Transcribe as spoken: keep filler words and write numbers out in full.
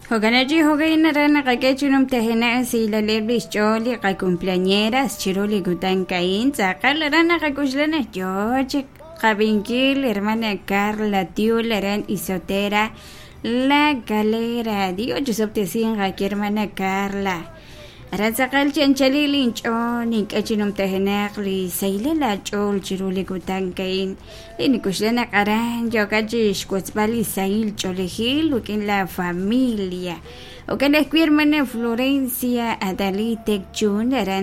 Hoganaji hogaina rana kakechunum tehena si la leblis choli ka cumpleañeras chiroli gutan kain sakal rana kakuslana George Kabinkil hermana Carla Tiula ran isotera la galera dio Josep Tesin ka hermana Carla Razakal chanchalilin choni kachinum tehenakli sailala chol chiroli gutan kain ini kuslana karan jokajish kutsbali sail cholehil ukin la familia o que la hermana Florencia Adalí Tecchun